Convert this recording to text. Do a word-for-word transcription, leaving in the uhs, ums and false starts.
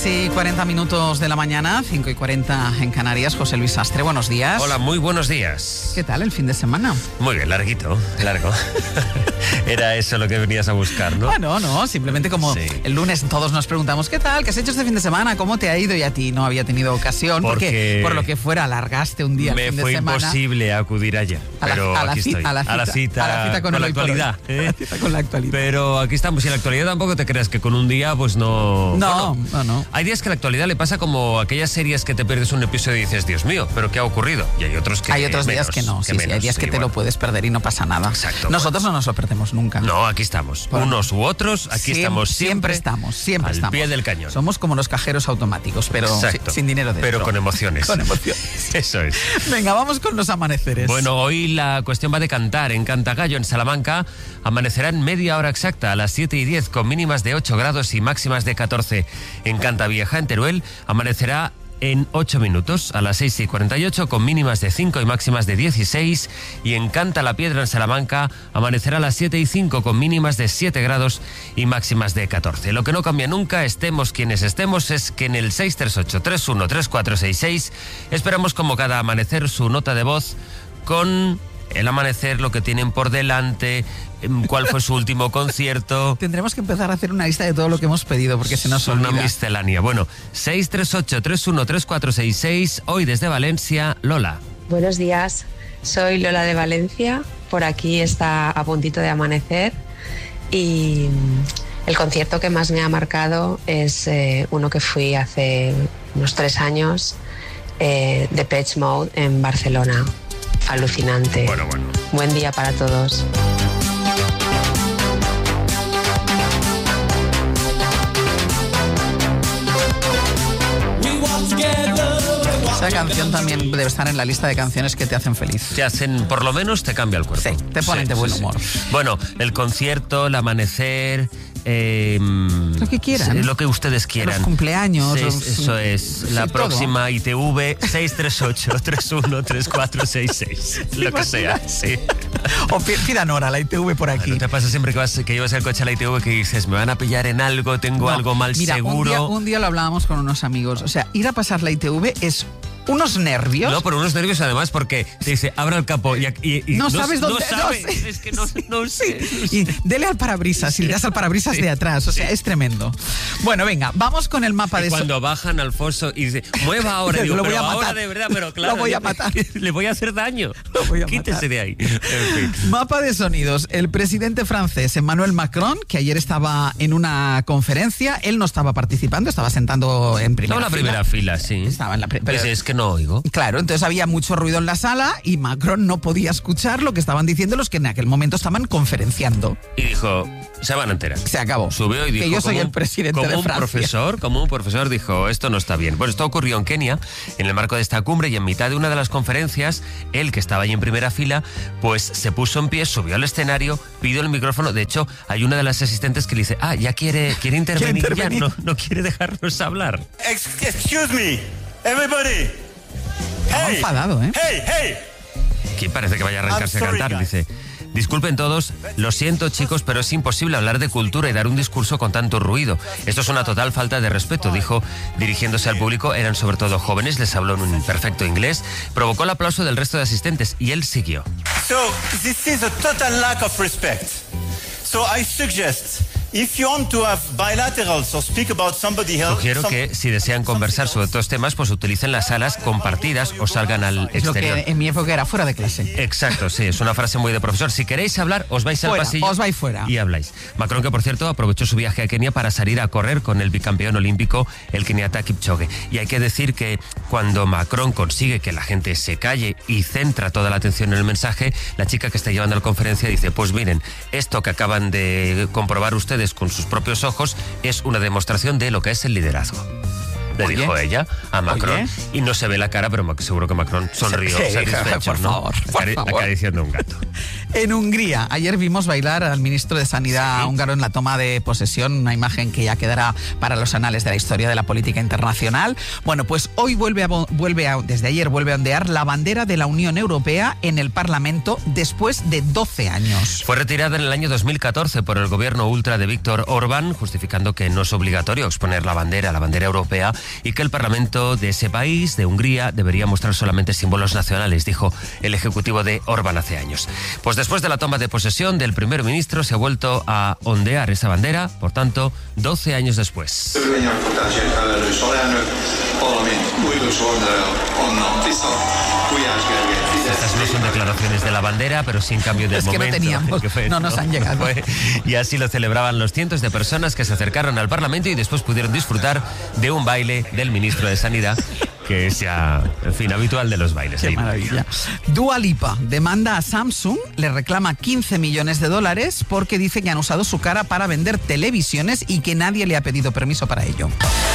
y cuarenta minutos de la mañana, cinco y cuarenta en Canarias. José Luis Sastre, buenos días. Hola, muy buenos días. ¿Qué tal el fin de semana? Muy bien, larguito, largo. Era eso lo que venías a buscar, ¿no? Bueno, no, simplemente como sí. El lunes todos nos preguntamos, ¿qué tal? ¿Qué has hecho este fin de semana? ¿Cómo te ha ido? Y a ti no había tenido ocasión, porque, porque por lo que fuera alargaste un día el fin de semana. Me fue imposible acudir ayer, a la, pero a la aquí cita, estoy. A la cita, a la cita, a la cita con, con el la actualidad. ¿eh? A la cita con la actualidad. Pero aquí estamos, y en la actualidad tampoco te creas que con un día, pues no... No, bueno, no, no. Hay días que la actualidad le pasa como aquellas series que te pierdes un episodio y dices, Dios mío, ¿pero qué ha ocurrido? Y hay otros que Hay otros menos, días que no, sí, que sí, menos, hay días que sí, te bueno. lo puedes perder y no pasa nada. Exacto. Nosotros bueno. no nos lo perdemos nunca. No, aquí estamos. Bueno, unos u otros, aquí siempre, estamos siempre. Siempre estamos, siempre al estamos. pie del cañón. Somos como los cajeros automáticos, pero sin, sin dinero dentro. Pero con emociones. Con emociones. Eso es. Venga, vamos con los amaneceres. Bueno, hoy la cuestión va de cantar. En Cantagallo, en Salamanca, amanecerá en media hora exacta, a las siete y diez, con mínimas de ocho grados y máximas de catorce. En Cantavieja, en Teruel, amanecerá en ocho minutos, a las seis y cuarenta y ocho, con mínimas de cinco y máximas de dieciséis. Y en Canta la Piedra, en Salamanca, amanecerá a las siete y cinco, con mínimas de siete grados y máximas de catorce. Lo que no cambia nunca, estemos quienes estemos, es que en el seis tres ocho, tres uno tres cuatro seis seis esperamos como cada amanecer su nota de voz con el amanecer, lo que tienen por delante, cuál fue su último concierto. Tendremos que empezar a hacer una lista de todo lo que hemos pedido, porque se nos olvida. Una miscelánea. Bueno, seis tres ocho, tres uno tres cuatro seis seis. Hoy desde Valencia, Lola. Buenos días, soy Lola de Valencia. Por aquí está a puntito de amanecer. Y el concierto que más me ha marcado es eh, uno que fui hace unos tres años, eh, de Depeche Mode en Barcelona. Alucinante. Bueno, bueno. Buen día para todos. Esa canción también debe estar en la lista de canciones que te hacen feliz. Te hacen, por lo menos te cambia el cuerpo. Sí, te ponen sí, de buen sí, humor. Sí. Bueno, el concierto, el amanecer... Eh, lo que quieran. Lo que ustedes quieran. Los cumpleaños. Sí, los... Eso es. Sí, la próxima todo. I T V seis tres ocho, tres uno tres cuatro seis seis. Lo que sea, sí. O pidan hora la I T V por aquí. ¿No te pasa siempre que, vas, que llevas el coche a la I T V que dices, me van a pillar en algo, tengo no, algo mal mira, seguro? Un día, un día lo hablábamos con unos amigos. O sea, ir a pasar la I T V es... unos nervios. No, pero unos nervios además porque te dice, abra el capó y, y, y no, no sabes dónde. No sabes, no sé. Es que no, no sé. No sé. Y dele al parabrisas sí. Y le das al parabrisas sí. de atrás. O sea, sí. Es tremendo. Bueno, venga, vamos con el mapa y de... Cuando so bajan al foso y dice, mueva ahora. Digo, lo voy pero a matar. Ahora de verdad, pero claro. Lo voy a matar. Le voy a hacer daño. Lo voy a Quítese matar. de ahí. En fin. Mapa de sonidos. El presidente francés, Emmanuel Macron, que ayer estaba en una conferencia, él no estaba participando, estaba sentando en primera fila. Estaba en la fila. primera fila, sí. Estaba en la primera pero... Es que no oigo. Claro, entonces había mucho ruido en la sala y Macron no podía escuchar lo que estaban diciendo los que en aquel momento estaban conferenciando. Y dijo, se van a enterar. Se acabó. Subió y dijo, que yo soy como el presidente como de un Francia. Profesor, como un profesor dijo, esto no está bien. Bueno, esto ocurrió en Kenia, en el marco de esta cumbre, y en mitad de una de las conferencias, él, que estaba ahí en primera fila, pues se puso en pie, subió al escenario, pidió el micrófono. De hecho, hay una de las asistentes que le dice, ah, ya quiere, quiere intervenir, ¿Quiere intervenir? Ya, no, no quiere dejarnos hablar. Excuse me, everybody. Estaba hey, enfadado, ¿eh? Hey, hey. Que parece que vaya a arrancarse a cantar. Guys. Dice, disculpen todos, lo siento chicos, pero es imposible hablar de cultura y dar un discurso con tanto ruido. Esto es una total falta de respeto, dijo, dirigiéndose al público. Eran sobre todo jóvenes, les habló en un perfecto inglés, provocó el aplauso del resto de asistentes y él siguió. So, this is a total lack of respect. So I suggest... If you want to have bilaterals or speak about somebody else, sugiero que si desean conversar sobre estos temas, pues utilicen las salas compartidas o salgan al es exterior. Lo que en mi época era fuera de clase. Exacto, sí, es una frase muy de profesor. Si queréis hablar, os vais fuera, al pasillo os vais fuera. Y habláis. Macron, que por cierto aprovechó su viaje a Kenia para salir a correr con el bicampeón olímpico, el keniata Kipchoge. Y hay que decir que cuando Macron consigue que la gente se calle y centra toda la atención en el mensaje, la chica que está llevando la conferencia dice, pues miren, esto que acaban de comprobar ustedes con sus propios ojos es una demostración de lo que es el liderazgo. Le oye, dijo ella a Macron. Oye. Y no se ve la cara, pero seguro que Macron sonrió sí, satisfecho, por ¿no? favor, por Acari- favor. Acariciando un gato. En Hungría, ayer vimos bailar al ministro de Sanidad sí. húngaro en la toma de posesión, una imagen que ya quedará para los anales de la historia de la política internacional. Bueno, pues hoy vuelve, a, vuelve a, desde ayer vuelve a ondear la bandera de la Unión Europea en el Parlamento después de doce años. Fue retirada en el año dos mil catorce por el gobierno ultra de Víctor Orbán, justificando que no es obligatorio exponer la bandera, la bandera europea, y que el Parlamento de ese país, de Hungría, debería mostrar solamente símbolos nacionales, dijo el ejecutivo de Orbán hace años. Pues después de la toma de posesión del primer ministro se ha vuelto a ondear esa bandera, por tanto, doce años después. Estas no son declaraciones de la bandera, pero sí en cambio del es que momento. No teníamos, que fue, no nos ¿no? han llegado. Fue, y así lo celebraban los cientos de personas que se acercaron al Parlamento y después pudieron disfrutar de un baile del ministro de Sanidad, que es ya, en fin, habitual de los bailes. Qué maravilla. Dua Lipa demanda a Samsung, le reclama quince millones de dólares porque dice que han usado su cara para vender televisiones y que nadie le ha pedido permiso para ello.